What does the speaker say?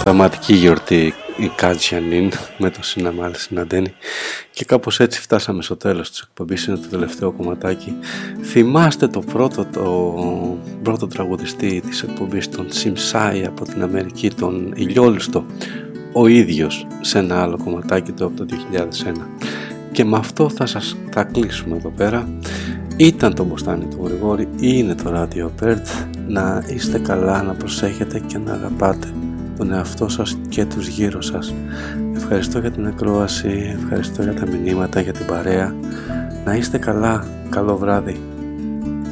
δραματική γιορτή η Κάτζιανίν με το Συναμάλ συναντένει. Και κάπως έτσι φτάσαμε στο τέλος της εκπομπής. Είναι το τελευταίο κομματάκι. Θυμάστε το πρώτο τραγουδιστή της εκπομπής, τον Σιμσάι από την Αμερική, τον Ηλιόλουστο, ο ίδιος σε ένα άλλο κομματάκι του από το 2001. Και με αυτό θα κλείσουμε εδώ πέρα. Ήταν το Μποστάνι του Γρηγόρη, είναι το Radio Bird. Να είστε καλά, να προσέχετε και να αγαπάτε τον εαυτό σας και τους γύρω σας. Ευχαριστώ για την ακρόαση, ευχαριστώ για τα μηνύματα, για την παρέα. Να είστε καλά, καλό βράδυ.